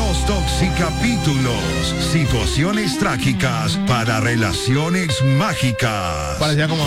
Los Toxicapítulos. Situaciones trágicas para relaciones mágicas. Parecía como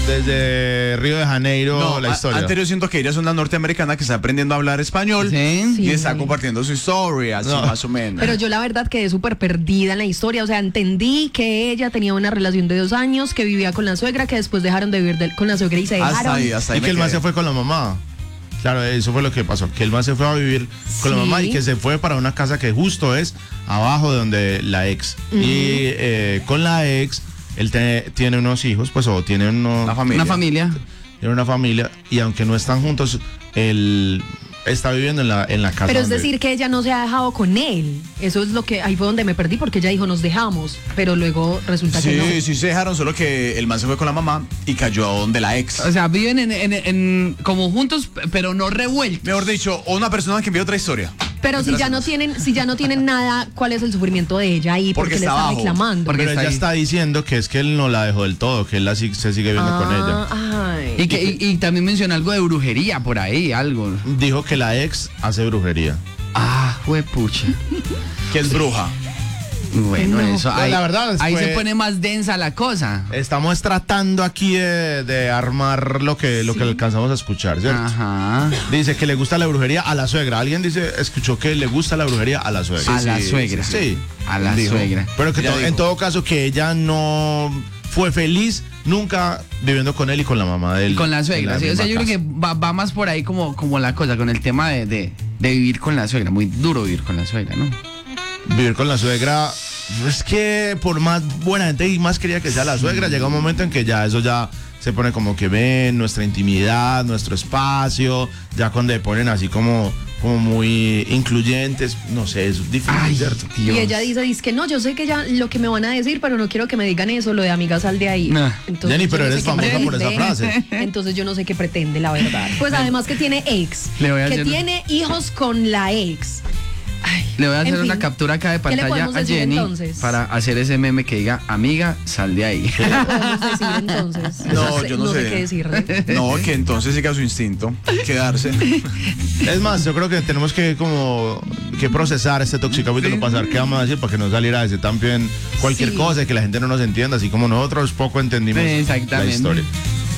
desde Río de Janeiro la historia. Antes yo siento que ella es una norteamericana que está aprendiendo a hablar español y está compartiendo su historia, así más o menos. Pero yo la verdad quedé súper perdida en la historia. O sea, entendí que ella tenía una relación de 2 años, que vivía con la suegra, que después dejaron de vivir con la suegra y se dejaron. Hasta ahí y que el man se fue con la mamá. Claro, eso fue lo que pasó, que el man se fue a vivir con la mamá y que se fue para una casa que justo es abajo de donde la ex. Y con la ex, él tiene unos hijos, pues, o tiene una familia. Tiene una familia, y aunque no están juntos, él está viviendo en la casa. Pero es decir que ella no se ha dejado con él. Eso es lo que, ahí fue donde me perdí, porque ella dijo nos dejamos, pero luego resulta que no. Sí, se dejaron, solo que el man se fue con la mamá y cayó a donde la ex. O sea, viven en como juntos, pero no revueltos. Mejor dicho, una persona que envió otra historia. Pero si ya no tienen nada, ¿cuál es el sufrimiento de ella ahí? Porque le está reclamando. Pero ella está diciendo que es que él no la dejó del todo, que él se sigue viendo con ella. Ay. Y también mencionó algo de brujería por ahí, algo. Dijo que la ex hace brujería. Juepucha. Que es bruja. Bueno, eso ahí, la verdad ahí se pone más densa la cosa. Estamos tratando aquí de armar lo que alcanzamos a escuchar, ¿cierto? Ajá. Dice que le gusta la brujería a la suegra. Alguien escuchó que le gusta la brujería a la suegra. A la suegra. Sí. A la suegra. Pero que en todo caso que ella no fue feliz nunca viviendo con él y con la mamá de él. Con la suegra, sí. O sea, yo creo que va más por ahí como la cosa, con el tema de vivir con la suegra. Muy duro vivir con la suegra, ¿no? Vivir con la suegra, es que por más buena gente y más quería que sea la suegra, llega un momento en que eso ya se pone como que ven nuestra intimidad, nuestro espacio, ya cuando le ponen así como muy incluyentes, no sé, es difícil, ¿cierto? Y ella dice que no, yo sé que ya lo que me van a decir, pero no quiero que me digan eso, lo de amiga sal de ahí. Entonces, Jenny, pero no eres famosa por esa frase. Entonces yo no sé qué pretende, la verdad. Pues además que tiene ex, tiene hijos con la ex. Le voy a hacer una captura acá de pantalla a Jenny para hacer ese meme que diga, amiga, sal de ahí. ¿Qué le podemos decir entonces? Yo no sé qué decirle. No, que entonces siga su instinto, quedarse. Es más, yo creo que tenemos que procesar este toxicapítulo, pasar qué vamos a decir para que no saliera a decir también cualquier cosa y que la gente no nos entienda, así como nosotros poco entendimos la historia.